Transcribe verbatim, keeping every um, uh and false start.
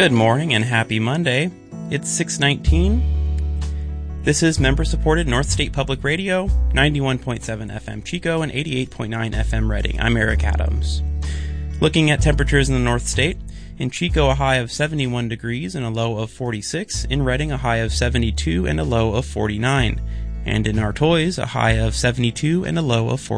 Good morning and happy Monday. It's six nineteen. This is member-supported North State Public Radio, ninety-one point seven F M Chico and eighty-eight point nine F M Reading. I'm Eric Adams. Looking at temperatures in the North State, in Chico a high of seventy-one degrees and a low of forty-six, in Reading a high of seventy-two and a low of forty-nine, and in Artois a high of seventy-two and a low of forty.